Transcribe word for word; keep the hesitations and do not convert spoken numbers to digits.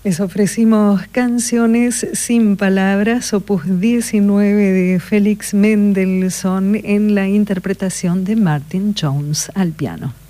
Les ofrecimos Canciones sin palabras, opus diecinueve de Félix Mendelssohn en la interpretación de Martin Jones al piano.